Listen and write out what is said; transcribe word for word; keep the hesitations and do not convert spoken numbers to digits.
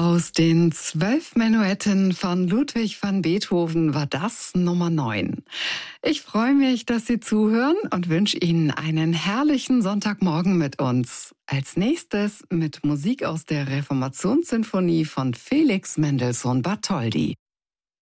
Aus den zwölf Menuetten von Ludwig van Beethoven war das Nummer neun. Ich freue mich, dass Sie zuhören und wünsche Ihnen einen herrlichen Sonntagmorgen mit uns. Als nächstes mit Musik aus der Reformationssinfonie von Felix Mendelssohn Bartholdy.